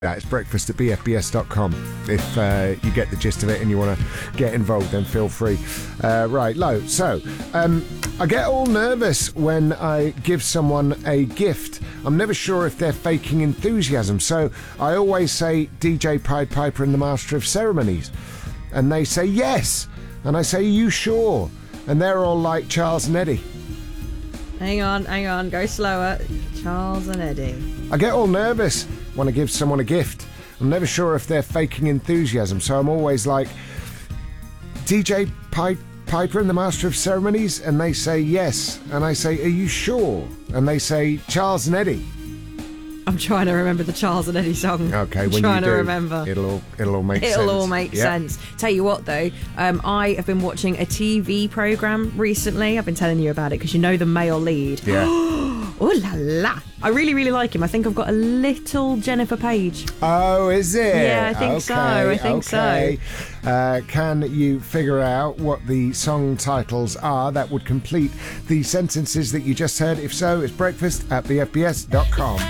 It's breakfast at bfbs.com. If you get the gist of it and you want to get involved, then feel free. Right, Lo. So, I get all nervous when I give someone a gift. I'm never sure if they're faking enthusiasm. So I always say DJ Pied Piper and the Master of Ceremonies. And they say yes. And I say, are you sure? And they're all like Charles and Eddie. Hang on, go slower. Charles and Eddie. I get all nervous when I give someone a gift. I'm never sure if they're faking enthusiasm, so I'm always like, DJ Piper and the Master of Ceremonies? And they say yes. And I say, are you sure? And they say, Charles and Eddie. I'm trying to remember the Charles and Eddie song. Okay, when trying you do, to remember. It'll all make sense. It'll all make sense. Tell you what, though, I have been watching a TV programme recently. I've been telling you about it because you know the male lead. Yeah. Oh la la! I really, really like him. I think I've got a little Jennifer Page. Oh, is it? Yeah, I think so. I think so. Can you figure out what the song titles are that would complete the sentences that you just heard? If so, it's breakfast at bfbs.com.